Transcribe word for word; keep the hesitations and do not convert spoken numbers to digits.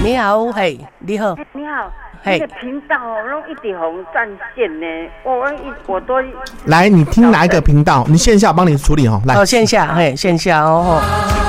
你好，嘿，你好， 你好， 嘿这个频道哦，拢一直红占线呢，我我一我都来，你听哪一个频道？你线下帮你处理哦。来， 哦，线下，嘿，线下哦。